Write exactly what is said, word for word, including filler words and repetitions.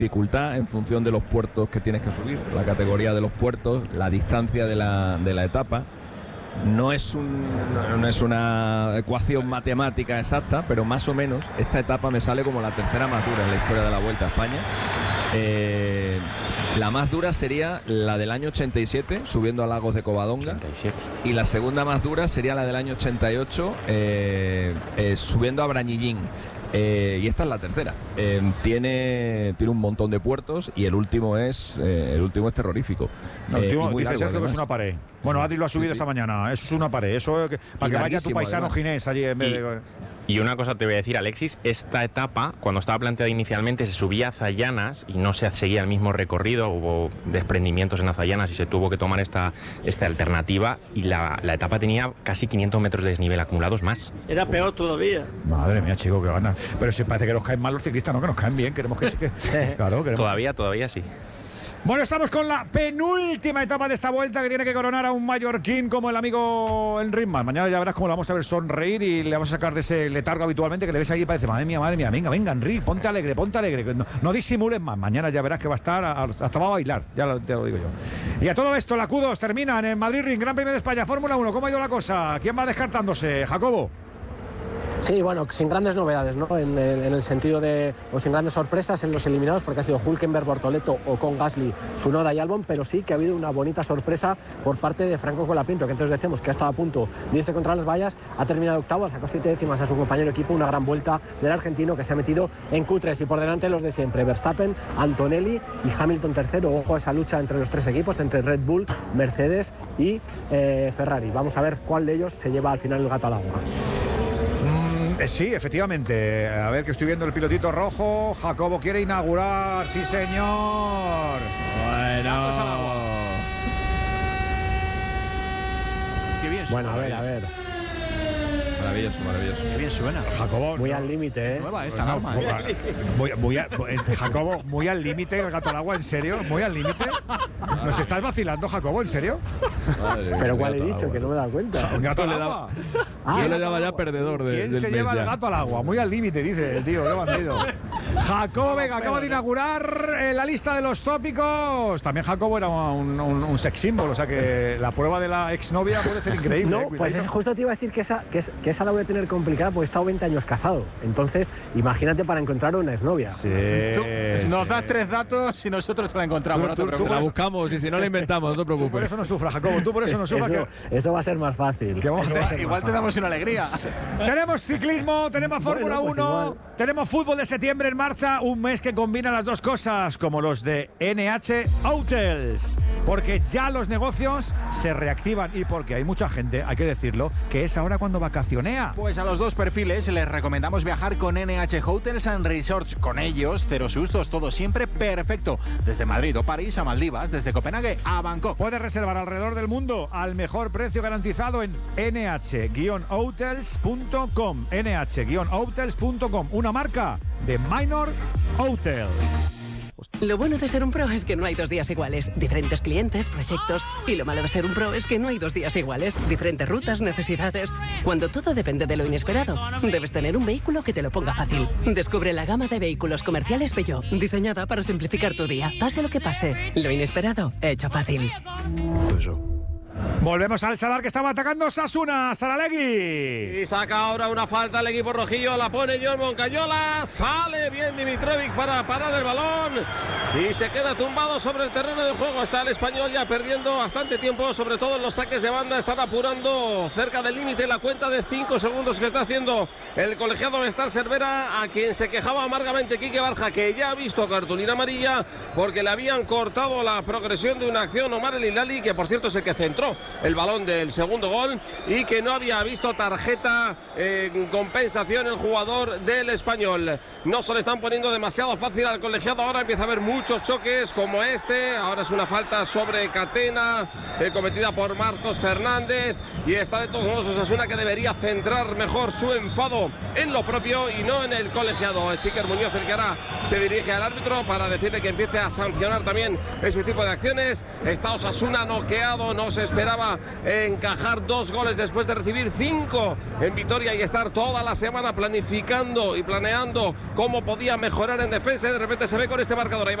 dificultad en función de los puertos que tienes que subir, la categoría de los puertos, la distancia de la, de la etapa. No es, un, no es una ecuación matemática exacta, pero más o menos esta etapa me sale como la tercera más dura en la historia de la Vuelta a España. Eh, la más dura sería la del año ochenta y siete, subiendo a Lagos de Covadonga. ochenta y siete. Y la segunda más dura sería la del año ochenta y ocho, eh, eh, subiendo a Brañillín. Eh, y esta es la tercera. Eh, tiene, tiene un montón de puertos y el último es eh, el último es terrorífico. No, el último, eh, dice Sergio que es una pared. Bueno, Adri lo ha subido sí, sí. esta mañana. Eso es una pared. Eso que, para que vaya tu paisano además. Ginés allí en vez y, de. Y una cosa te voy a decir, Alexis, esta etapa, cuando estaba planteada inicialmente, se subía a Zayanas y no se seguía el mismo recorrido, hubo desprendimientos en Zayanas y se tuvo que tomar esta, esta alternativa, y la, la etapa tenía casi quinientos metros de desnivel acumulados más. Era peor todavía. Madre mía, chico, que ganas. Pero si parece que nos caen mal los ciclistas, no, que nos caen bien, queremos que... que claro, queremos. Todavía, todavía sí. Bueno, estamos con la penúltima etapa de esta Vuelta, que tiene que coronar a un mallorquín como el amigo Enric-Mas. Mañana ya verás cómo le vamos a ver sonreír y le vamos a sacar de ese letargo habitualmente que le ves ahí y parece, madre mía, madre mía, venga, venga, Enric, ponte alegre, ponte alegre, no, no disimules más. Mañana ya verás que va a estar, a, hasta va a bailar, ya lo, te lo digo yo. Y a todo esto, la Q dos termina en el Madrid Ring, Gran Premio de España, Fórmula uno. ¿Cómo ha ido la cosa? ¿Quién va descartándose? Jacobo. Sí, bueno, sin grandes novedades, ¿no? En el, en el sentido de, o sin grandes sorpresas en los eliminados, porque ha sido Hülkenberg, Bortoleto, Ocon, Gasly, Tsunoda y Albon, pero sí que ha habido una bonita sorpresa por parte de Franco Colapinto, que entonces decimos que ha estado a punto de irse contra las vallas, ha terminado octavo, sacó siete décimas a su compañero de equipo, una gran vuelta del argentino que se ha metido en Q tres, y por delante los de siempre, Verstappen, Antonelli y Hamilton tercero. Ojo a esa lucha entre los tres equipos, entre Red Bull, Mercedes y eh, Ferrari. Vamos a ver cuál de ellos se lleva al final el gato al agua. Sí, efectivamente. A ver, que estoy viendo el pilotito rojo. Jacobo quiere inaugurar. Sí, señor. Bueno. Qué bien suena. Bueno, a ver, a ver. Maravilloso, maravilloso. Qué bien suena. Jacobo. Muy no, al límite, ¿eh? Nueva esta no, norma, ¿eh? Muy, muy a, Jacobo, muy al límite el gato al agua, ¿en serio? ¿Muy al límite? ¿Nos estás vacilando, Jacobo? ¿En serio? Madre, pero ¿cuál he dicho? Que no me he dado cuenta. ¿Un gato al agua? Ah, yo le daba ya perdedor de, ¿Quién del se lleva ya? El gato al agua? Muy al límite, dice el tío. Qué bandido. Jacobo Vega acaba de inaugurar eh, la lista de los tópicos. También Jacobo era un, un, un sex symbol, o sea que la prueba de la exnovia puede ser increíble. No, eh, pues es, justo te iba a decir que esa, que, es, que esa la voy a tener complicada porque he estado veinte años casado. Entonces, imagínate para encontrar una exnovia. Sí, tú, sí. Nos das tres datos y nosotros te la encontramos. Tú, no te tú, preocupes. Tú la buscamos y si no la inventamos, no te preocupes. Tú por eso no sufras, Jacobo. Tú por eso no sufras. Eso, que... eso va a ser más fácil. Que vamos igual a igual te damos una alegría. Tenemos ciclismo, tenemos Fórmula bueno, pues uno, igual. tenemos fútbol de septiembre en marcha, un mes que combina las dos cosas, como los de N H Hotels, porque ya los negocios se reactivan y porque hay mucha gente, hay que decirlo, que es ahora cuando vacacionea. Pues a los dos perfiles les recomendamos viajar con N H Hotels and Resorts. Con ellos, cero sustos, todo siempre perfecto. Desde Madrid o París a Maldivas, desde Copenhague a Bangkok. Puedes reservar alrededor del mundo al mejor precio garantizado en N H hotels punto com. N H hotels punto com, una marca de Minor Hotels. Lo bueno de ser un pro es que no hay dos días iguales. Diferentes clientes, proyectos. Y lo malo de ser un pro es que no hay dos días iguales. Diferentes rutas, necesidades. Cuando todo depende de lo inesperado, debes tener un vehículo que te lo ponga fácil. Descubre la gama de vehículos comerciales Peugeot, diseñada para simplificar tu día. Pase lo que pase, lo inesperado, hecho fácil. Volvemos al Sadar, que estaba atacando Osasuna, Saralegui. Y saca ahora una falta el equipo rojillo, la pone John Moncayola, sale bien Dimitrovic para parar el balón y se queda tumbado sobre el terreno del juego. Está el español ya perdiendo bastante tiempo, sobre todo en los saques de banda. Están apurando cerca del límite la cuenta de cinco segundos que está haciendo el colegiado Bestar Cervera, a quien se quejaba amargamente Quique Barja, que ya ha visto cartulina amarilla porque le habían cortado la progresión de una acción Omar El Hilali, que por cierto es el que centró el balón del segundo gol, y que no había visto tarjeta en compensación el jugador del español. No se le están poniendo demasiado fácil al colegiado, ahora empieza a haber muy muchos choques como este. Ahora es una falta sobre Catena, eh, cometida por Marcos Fernández, y está de todos modos Osasuna, que debería centrar mejor su enfado en lo propio y no en el colegiado. Es Iker Muñoz el que ahora se dirige al árbitro para decirle que empiece a sancionar también ese tipo de acciones. Está Osasuna noqueado, no se esperaba encajar dos goles después de recibir cinco en Vitoria y estar toda la semana planificando y planeando cómo podía mejorar en defensa. De repente se ve con este marcador. Ahí